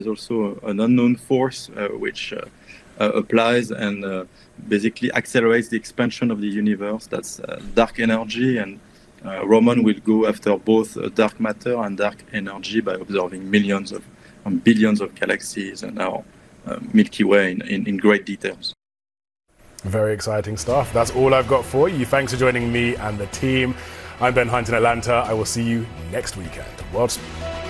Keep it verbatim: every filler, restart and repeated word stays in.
There's also an unknown force uh, which uh, uh, applies and uh, basically accelerates the expansion of the universe. That's uh, dark energy, and uh, Roman will go after both uh, dark matter and dark energy by observing millions of um, billions of galaxies and our uh, Milky Way in, in, in great details. Very exciting stuff. That's all I've got for you. Thanks for joining me and the team. I'm Ben Hunt in Atlanta. I will see you next weekend. World